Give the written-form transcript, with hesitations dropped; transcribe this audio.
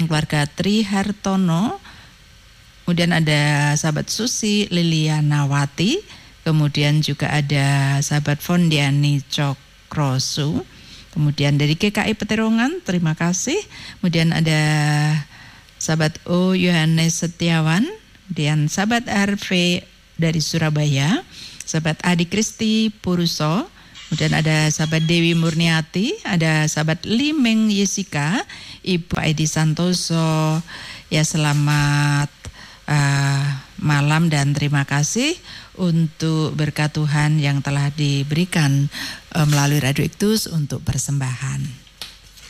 keluarga Tri Hartono, kemudian ada sahabat Susi Lilianawati, kemudian juga ada sahabat Fondiani Cokrosu, kemudian dari GKI Peterongan, terima kasih. Kemudian ada sahabat O Yohanes Setiawan, kemudian sahabat RV dari Surabaya, sahabat Adi Kristi Puruso, kemudian ada sahabat Dewi Murniati, ada sahabat Limeng Yesika, Ibu Edi Santoso. Ya, selamat malam dan terima kasih untuk berkat Tuhan yang telah diberikan melalui Radio Iktus untuk persembahan.